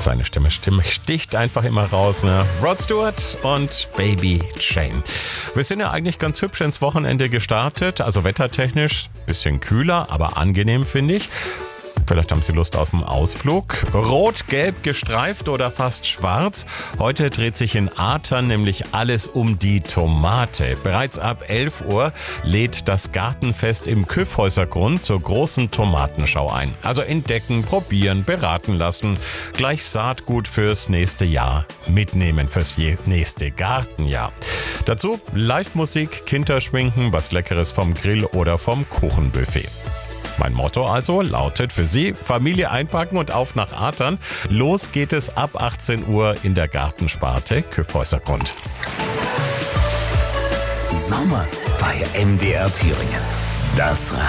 Seine Stimme sticht einfach immer raus, ne? Rod Stewart und Baby Jane. Wir sind ja eigentlich ganz hübsch ins Wochenende gestartet, also wettertechnisch bisschen kühler, aber angenehm, finde ich. Vielleicht haben Sie Lust auf einen Ausflug. Rot, gelb gestreift oder fast schwarz. Heute dreht sich in Artern nämlich alles um die Tomate. Bereits ab 11 Uhr lädt das Gartenfest im Kyffhäusergrund zur großen Tomatenschau ein. Also entdecken, probieren, beraten lassen. Gleich Saatgut fürs nächste Jahr mitnehmen, fürs nächste Gartenjahr. Dazu Live-Musik, Kinderschminken, was Leckeres vom Grill oder vom Kuchenbuffet. Mein Motto also lautet für Sie: Familie einpacken und auf nach Artern. Los geht es ab 18 Uhr in der Gartensparte Kyffhäusergrund. Sommer bei MDR Thüringen. Das